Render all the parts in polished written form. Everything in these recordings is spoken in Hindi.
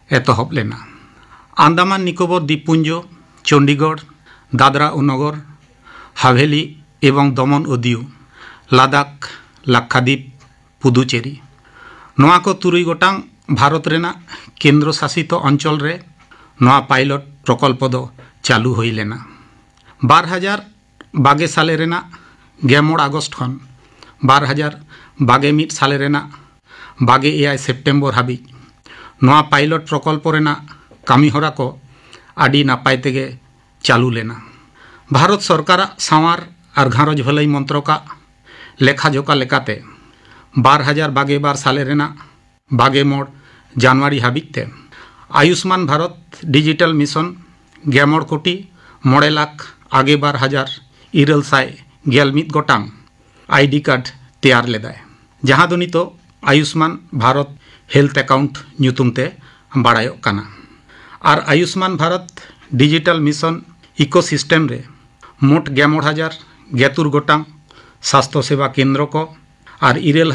एतहब लेना। आंदामान निकोबर द्वीपपुंज, चंडीगढ़, दादरा और नगर हावेली एवं दमन और दीव, लादाख, लाक्षाद्वीप, पुदुचेरी नोआ को 3 गोटांग भारत रेना केंद्र शासित अंचल रे नोआ पायलट प्रकल्प दो चालू होई लेना। 2022 साले रेना 11 आगस्ट खन 2021 साले रेना 21 सेप्टेम्बर हाबी नोआ पायलट प्रकल्प रेना कामी होरा को आडी नापाय तेगे चालू लेना। भारत सरकार सावार और घारज भलाई मंत्र का लेखा जोखा लेकाते 2022 साले रेना 22 जनवरी हाबिते आयुष्मान भारत डिजिटल मिशन 11 कोटी 9 लाख 12,911 गोटांग आईडी कार्ड तैयार लेदाय, जहां दो नितो आयुष्मान भारत हेल्थ अकाउंट ᱧᱩᱛᱩᱢ ते बाड़ायोग काना। और Ayushman Bharat digital mission ecosystem रे मोट 11,073 गोटांग स्वास्थ्य सेवा केंद्र को और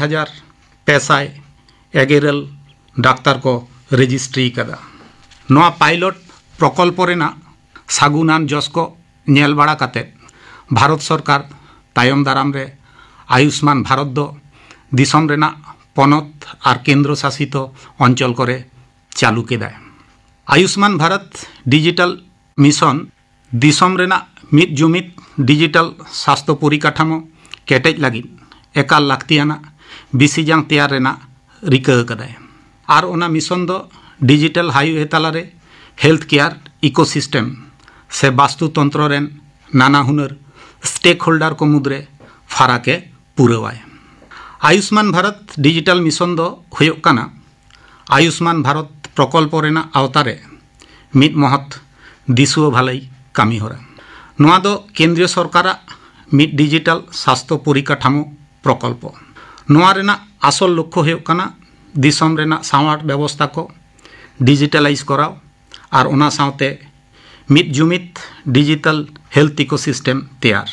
13,511 डाक्तार को रेजिस्ट्री कदा। नोआ पायलट प्रकल्प रेना सागुनान जस को नेल बाड़ा काते भारत सरकार तायम दाराम रे आयुष्मान भारत दो दिसम रेना पनत और केंद्र शासित अंचल करे चालू केदाय। आयुष्मान भारत डिजिटल मिशन दिसम रेना मित जुमित डिजिटल स्वास्थ्य परिकाठामो केटेज लगी एकाल लाक्तियाना बिसिजांग तैयार रेना रिका कदाय। और ओना मिशन दो digital highway तालारे health care ecosystem से वास्तुतंत्र रेन नाना हुनर स्टेक होल्डर को मुद्रे फाराके पुरवाय। आयुष्मान भारत डिजिटल मिशन दो हुयोग काना आयुष्मान भारत प्रकल्प रेना आवतारे मित महत दिसुओ भालाई कामी होरा। नोआ दो केंद्रीय सरकार मित डिजिटल स्वास्थ्य परिकाठामो प्रकल्प। नोआ रेना आसल लक्ष्य हुयोग काना दिसम रेना सावार व्यवस्था को डिजिटलाइज कराव और ओना सावते मित जुमित डिजिटल हेल्थ इकोसिस्टम तैयार।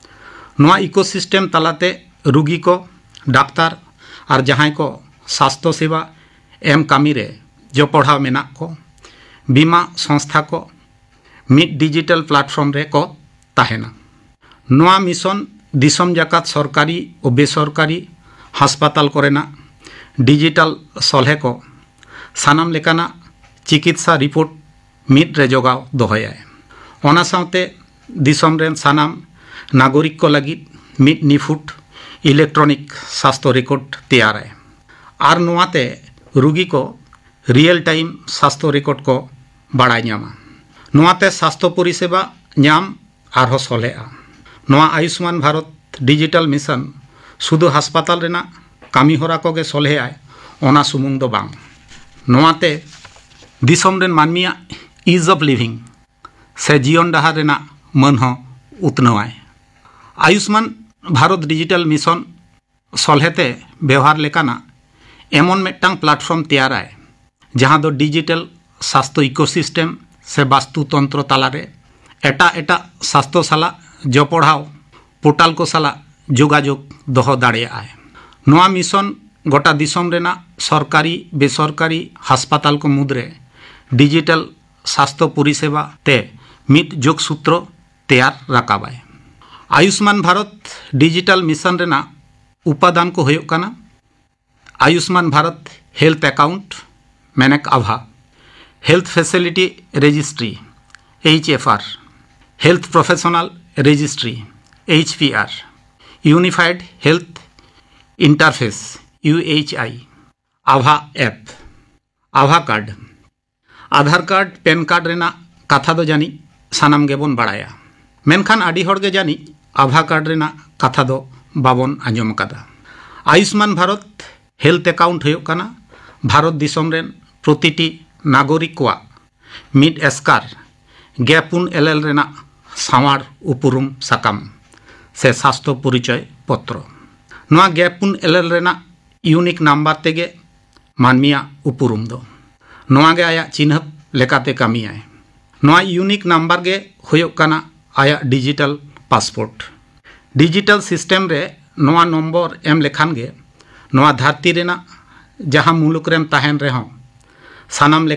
नोआ इकोसिस्टम तालाते रुगी को डाक्तार और जहां को स्वास्थ्य सेवा एम कामी रे जो पढ़ा मेना को बीमा संस्था को मित डिजिटल प्लेटफॉर्म रे को ताहेना। नोआ मिशन दिसम जाकात सरकारी और बेसरकारी हासपाताल कोरेना डिजिटल सलहे को सानाम लेकाना चिकित्सा रिपोर्ट मित रे जोगाव दोहयाय। ओना सावते दिसम रेन सानाम नागरिक को लगी मित निफुट इलेक्ट्रॉनिक स्वास्थ्य रिकॉर्ड तैयार है और नोआते रुगी को रियल टाइम स्वास्थ्य रिकॉर्ड को बाड़ाय ᱧᱟᱢᱟ। नोआते स्वास्थ्य परिसेवा ᱧᱟᱢ आरो सलेआ। नोआ आयुष्मान भारत डिजिटल मिशन सुधु हासपाताल रेना कामी होरा कोगे सलेआय ओना सुमुंग दो बांग। नोआते दिसम रेन मानमिया इज ऑफ लिविंग से जीवन डहार रेना मन हो उतनवाय। आयुष्मान भारत डिजिटल मिशन सलहेते व्यवहार लेकाना एमन मेटांग प्लेटफॉर्म तैयार है जहां दो डिजिटल स्वास्थ्य इकोसिस्टम से वास्तुतंत्र तालारे एटा एटा स्वास्थ्य साला जपड़ाव पोर्टाल को साला जोगाजोग दोहो दाड़ेया। नोआ मिशन गोटा दिसम रेना सरकारी बेसरकारी हासपाताल को मुद्रे डिजिटल स्वास्थ्य परिसेवा ते मित जोगसूत्र तैयार राकाबाय। आयुष्मान भारत डिजिटल मिशन रेना उपादान को होयोग काना आयुष्मान भारत हेल्थ अकाउंट मैनेक आभा, health facility registry HFR, health professional registry HPR, unified health interface UHI, आभा ऐप, आभा कार्ड, आधार कार्ड पेन कार्ड रेना कथा दो जानी सानाम गेबोन बाड़ाया, मेनखान आडी हर गे जानी आभा कार्ड रेना कथा दो बाबन आंजम कदा। आयुष्मान भारत हेल्थ अकाउंट होयोग काना भारत दिसम रेन प्रतिटी नागरिक को मिड एस्कार 4 LL रेना सावार उपरुम साकाम से स्वास्थ्य परिचय पत्र। नोआ 4 LL रेना यूनिक नंबर तेगे मानमिया उपरुम दो नोआ गे आया चिन्ह लेकाते कामियाय। नोआ यूनिक नंबर गे होयोग काना आया डिजिटल पासपोर्ट। डिजिटल सिस्टम रे नोआ नंबर एम लेखान गे नोआ धरती रेना जहां मुलुक रेम ताहेन रेहों सानाम